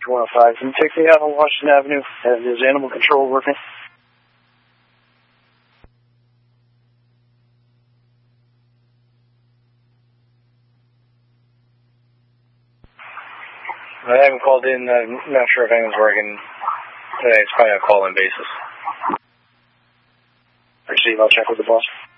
105. Can you take me out on Washington Avenue? Is animal control working? I haven't called in. I'm not sure if anyone's working. It's probably on a call-in basis. Receive. I'll check with the boss.